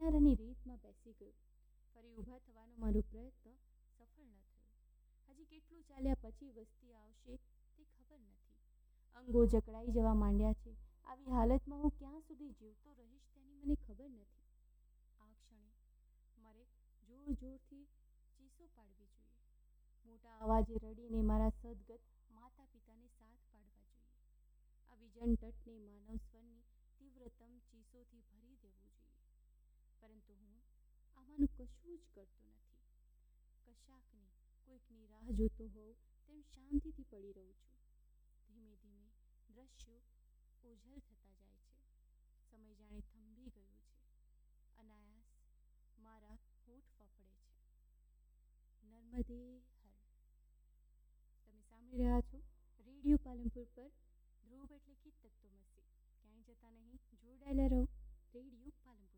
બેસનારાની રીતમાં બેસી ગયું. ફરી ઊભા થવાનો મારો પ્રયત્ન સફળ ન થયો. હજી કેટલું ચાલ્યા પછી વસ્તી આવશે તે ખબર નથી. અંગો જકડાઈ જવા માંડ્યા છે. આવી હાલતમાં હું ક્યાં સુધી જીવતો રહીશ તેની મને ખબર નથી. આ ક્ષણે મારે જોર જોરથી ચીસો પાડવી જોઈએ. મોટા અવાજે રડીને મારા સદગત માતા પિતાને સાથ પાડવા જોઈએ. આ વિજન તટને માનવ સ્વરની તીવ્રતમ ચીસોથી ભરી દેવું જોઈએ. પરંતુ હું આમાંનું કશું જ કરતો નથી. કશાકની કોઈકની રાહ જોતો હોઉં તેમ શાંતિથી પડી રહું છું. ધીમે ધીમે દ્રશ્યો ઓઝલ થતા જાય છે. સમય જાણે થંભી ગયું છે. અનાયાસ મારા હોઠ ફફડે છે. નર્મદે હર. તમે સાંભળી રહ્યા છો રેડિયો પાલનપુર પર ધ્રુવ એટલે કે તત્વમસી. ક્યાંય જતા નહીં, જોડાયેલા રહો રેડિયો પાલનપુર.